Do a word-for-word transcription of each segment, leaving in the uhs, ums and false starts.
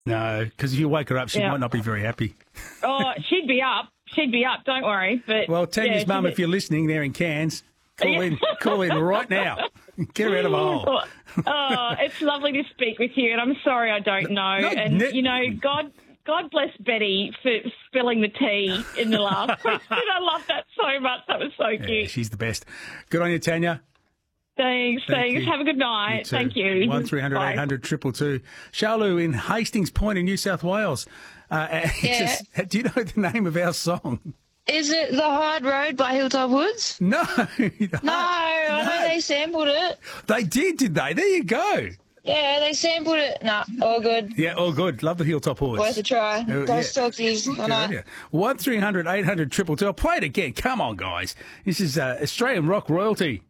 No, because if you wake her up, she Yeah. might not be very happy. Oh, she'd be up. She'd be up. Don't worry. But Well, Tanya's yeah, mum, she'd if you're listening there in Cairns, call Yeah. in, call in right now. Get her out of a hole. Oh, it's lovely to speak with you, and I'm sorry I don't know. No, and ne- you know, God, God bless Betty for spilling the tea in the last question. I love that so much. That was so Yeah, cute. she's the best. Good on you, Tanya. Thanks, Thank thanks. you. Have a good night. too. Thank you. One three hundred Bye. eight hundred two two two. Charlou in Hastings Point in New South Wales. Uh, it's Yeah. just- do you know the name of our song? Is it The Hard Road by Hilltop Woods? No. No, I know they sampled it. They did, did they? There you go. Yeah, they sampled it. Nah, all good. Yeah, all good. Love the Hilltop Horse. Worth a try. Uh, Go yeah. Stockies. I Good know. on you. One three hundred eight hundred two two two. I'll play it again. Come on, guys. This is uh, Australian rock royalty.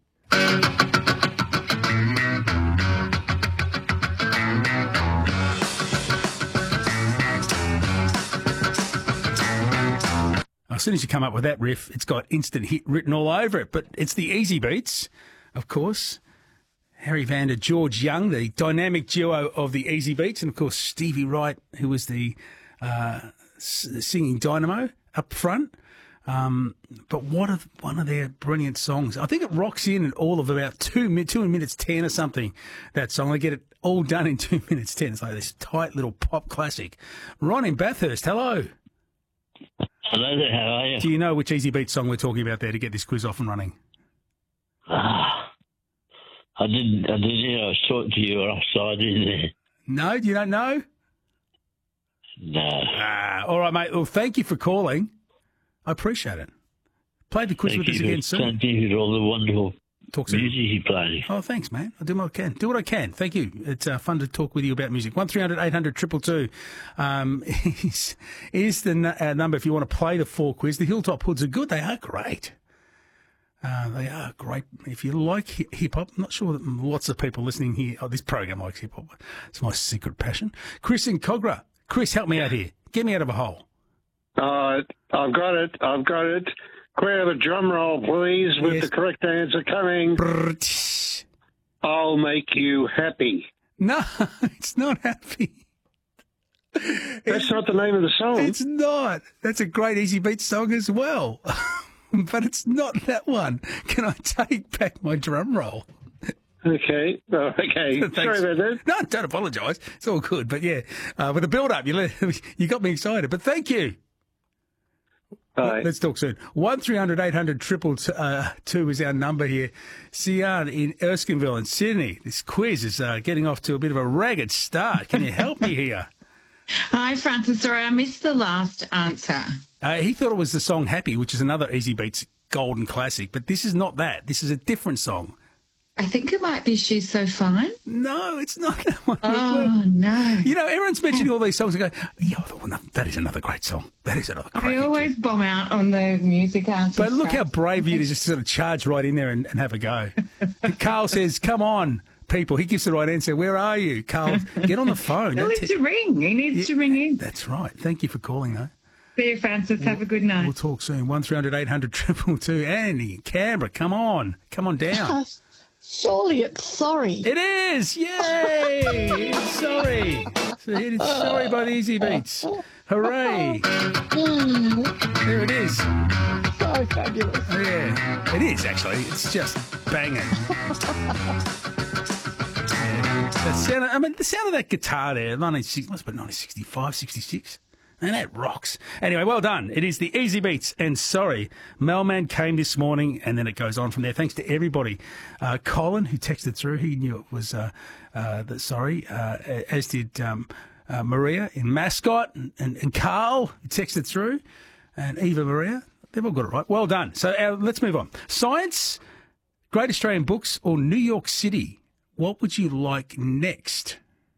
As soon as you come up with that riff, it's got instant hit written all over it. But it's the Easy Beats, of course. Harry Vander, George Young, the dynamic duo of the Easy Beats, and of course Stevie Wright, who was the uh, s- singing dynamo up front. Um, but what a, one of their brilliant songs! I think it rocks in at all of about two min- two minutes ten or something. That song, they get it all done in two minutes ten. It's like this tight little pop classic. Ron in Bathurst, hello. Hello there, how are you? Do you know which Easy Beats song we're talking about there to get this quiz off and running? Ah, I didn't, I didn't hear I was talking to you offside in there. No, you don't know? No. Ah, all right, mate. Well, thank you for calling. I appreciate it. Play the quiz Thank with us you, again for- soon. Thank you for all the wonderful Talk soon. music you play. Oh, thanks, man. I'll do what I can. Do what I can. Thank you. It's uh, fun to talk with you about music. One three hundred eight hundred two two two um, is, is the n- uh, number if you want to play the four quiz. The Hilltop Hoods are good. They are great. Uh, they are great. If you like hi- hip-hop, I'm not sure that lots of people listening here, oh, this program likes hip-hop. It's my secret passion. Chris in Cogra. Chris, help me out here. Get me out of a hole. Uh, I've got it. I've got it. Can we have a drum roll, please, with Yes. the correct answer coming? Brrr, tsh. I'll make you happy. No, it's not happy. That's not the name of the song. It's not. That's a great Easy Beat song as well. But it's not that one. Can I take back my drum roll? Okay. Oh, okay. Thanks. Sorry about that. No, don't apologise. It's all good. But yeah, uh, with the build-up, you, let- you got me excited. But thank you. Bye. Let's talk soon. One three hundred eight hundred triple uh, two is our number here. Sian in Erskineville in Sydney. This quiz is uh, getting off to a bit of a ragged start. Can you help me here? Hi, Francis. Sorry, I missed the last answer. Uh, he thought it was the song Happy, which is another Easy Beats golden classic, but this is not that. This is a different song. I think it might be She's So Fine. No, it's not that one. Oh, no. You know, everyone's mentioning all these songs and go, yeah, well, no, that is another great song. That is another great I always bomb out on the music answers. But look how brave you to just sort of charge right in there and, and have a go. Carl says, come on, people. He gives the right answer. Where are you? Carl, get on the phone. He Don't needs te- to ring. He needs to ring in. That's right. Thank you for calling, though. See you, Francis. Have a good night. We'll talk soon. one three hundred eight hundred two two two. Annie, Canberra, come on. Come on down. Surely it's sorry. It is! Yay! It's sorry. So it is sorry by the Easy Beats. Hooray! There it is. So fabulous. Oh, yeah, it is actually. It's just banging. Yeah. The sound, I mean, the sound of that guitar there, nineteen sixty, must have been nineteen sixty-five, sixty-six. And that rocks. Anyway, well done. It is the Easy Beats. And sorry, Mailman came this morning, and then it goes on from there. Thanks to everybody. Uh, Colin, who texted through, he knew it was uh, uh, the sorry, uh, as did um, uh, Maria in Mascot, and, and, and Carl, who texted through, and Eva Maria. They've all got it right. Well done. So uh, let's move on. Science, Great Australian Books, or New York City? What would you like next?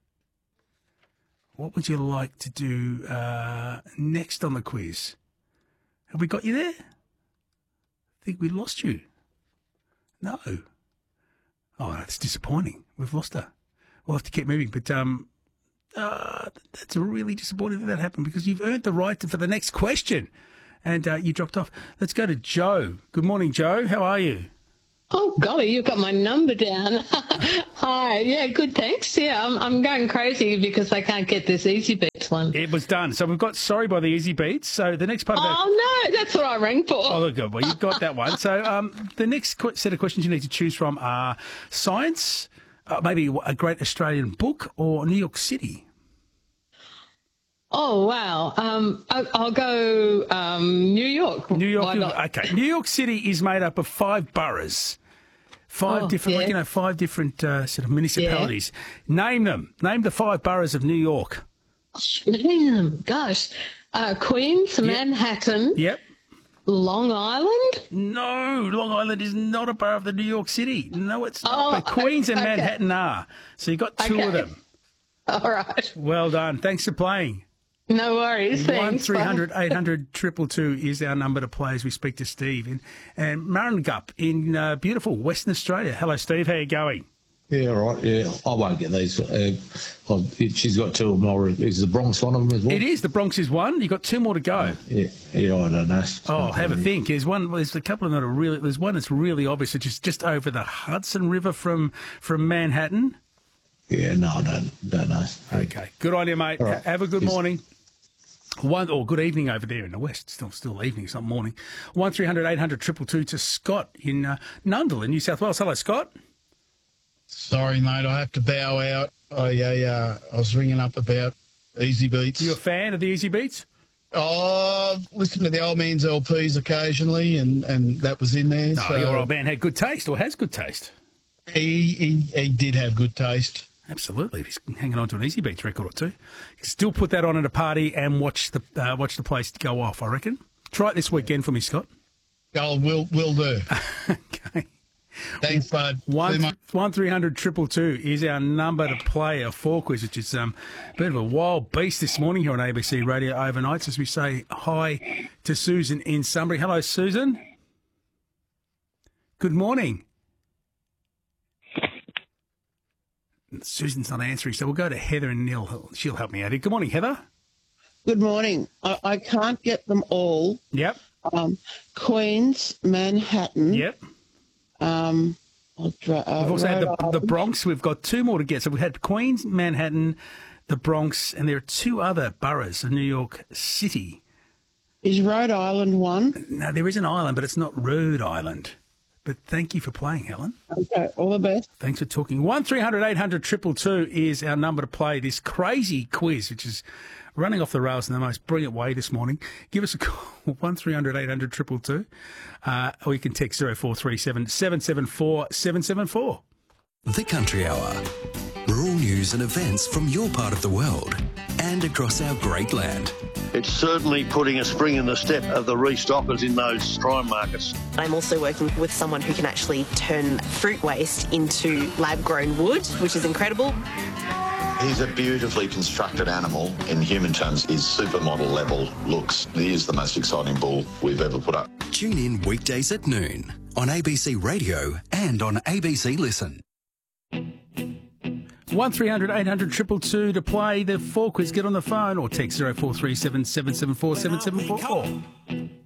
What would you like to do uh, next on the quiz? Have we got you there? I think we lost you. No. Oh, that's disappointing. We've lost her. We'll have to keep moving. But um, uh, that's really disappointing that that happened because you've earned the right to, for the next question. And uh, you dropped off. Let's go to Joe. Good morning, Joe. How are you? Oh, golly, you've got my number down. Hi. Yeah, good, thanks. Yeah, I'm, I'm going crazy because I can't get this Easy Beats one. It was done. So we've got Sorry by the Easy Beats. So the next part of that... Oh, no, that's what I rang for. Oh, look, good. Well, you've got that one. So um, the next qu- set of questions you need to choose from are science, uh, maybe a great Australian book, or New York City. Oh, wow. Um, I, I'll go um, New York. New York. Why not? Okay. New York City is made up of five boroughs. Five Oh, different, yeah. like, you know, five different uh, sort of municipalities. Name them. Name the five boroughs of New York. Name them. Gosh. Uh, Queens, Manhattan, Yep. Long Island. No, Long Island is not a borough of the New York City. No, it's not. Oh, but Queens and okay. Manhattan are. So you've got two Okay. of them. All right. Well done. Thanks for playing. No worries. One Thanks. three Bye. hundred eight hundred triple two is our number to play as we speak to Steve in and Marringup in uh, beautiful Western Australia. Hello, Steve. How are you going? Yeah, all right. Yeah, I won't get these. Uh, well, it- she's got two of them. Or is the Bronx one of them as well? It is. The Bronx is one. You've got two more to go. Yeah, yeah, I don't know. Oh, have a think. There's one. There's a couple of that are really. There's one that's really obvious, which is just over the Hudson River from from Manhattan. Yeah, no, I don't, don't know. Okay. Good on you, mate. All right. Have a good Yes. morning. One or good evening over there in the west. Still, still evening. It's not morning. One three hundred eight hundred triple two to Scott in uh, Nundle in New South Wales. Hello, Scott. Sorry, mate, I have to bow out. I uh, I was ringing up about Easy Beats. You a fan of the Easy Beats? Oh, listen to the old man's L Ps occasionally, and, and that was in there. No, so your old man had good taste, or has good taste. he, he he did have good taste. Absolutely. If he's hanging on to an Easy Beats record or two, you can still put that on at a party and watch the uh, watch the place go off, I reckon. Try it this weekend for me, Scott. Oh, will will do. Okay. Thanks, bud. See you, One mate. one three hundred triple two is our number to play a four quiz, which is um, a bit of a wild beast this morning here on A B C Radio Overnights as we say hi to Susan in Sunbury. Hello, Susan. Good morning. Susan's not answering, so we'll go to Heather and Neil. She'll help me out here. Good morning, Heather. Good morning. I, I can't get them all. Yep. Um, Queens, Manhattan. Yep. Um, I'll dra- uh, We've also had Rhode the, the Island. Bronx. We've got two more to get. So we've had Queens, Manhattan, the Bronx, and there are two other boroughs of New York City. Is Rhode Island one? No, there is an island, but it's not Rhode Island. But thank you for playing, Helen. Okay, all the best. Thanks for talking. One three hundred eight hundred triple two is our number to play this crazy quiz, which is running off the rails in the most brilliant way this morning. Give us a call, one three hundred eight hundred triple two, uh, or you can text zero four three seven seven seven four seven seven four. The Country Hour. Rural news and events from your part of the world and across our great land. It's certainly putting a spring in the step of the restockers in those prime markets. I'm also working with someone who can actually turn fruit waste into lab-grown wood, which is incredible. He's a beautifully constructed animal. In human terms, his supermodel level looks. He is the most exciting bull we've ever put up. Tune in weekdays at noon on A B C Radio and on A B C Listen. One three hundred eight hundred triple two to play the four quiz. Get on the phone or text zero four three seven seven seven four seven seven four.